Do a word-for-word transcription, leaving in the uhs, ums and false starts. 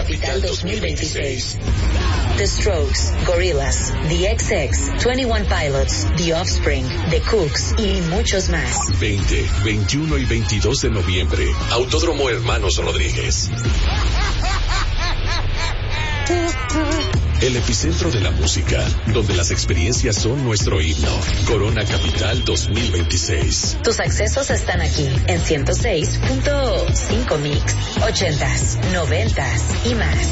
Capital dos mil veintiséis. The Strokes, Gorillaz, The X X, twenty-one Pilots, The Offspring, The Cooks y muchos más. veinte, veintiuno y veintidós de noviembre, Autódromo Hermanos Rodríguez. El epicentro de la música, donde las experiencias son nuestro himno. Corona Capital dos mil veintiséis. Tus accesos están aquí en ciento seis punto cinco Mix, ochentas, noventas y más.